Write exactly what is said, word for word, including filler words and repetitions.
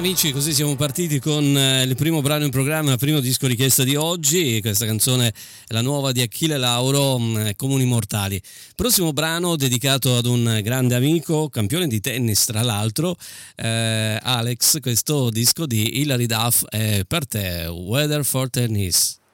amici, così siamo partiti con il primo brano in programma, il primo disco richiesto di oggi. Questa canzone è la nuova di Achille Lauro, Comuni Mortali. Prossimo brano dedicato ad un grande amico, campione di tennis tra l'altro, eh, Alex. Questo disco di Hilary Duff è per te, Weather for Tennis.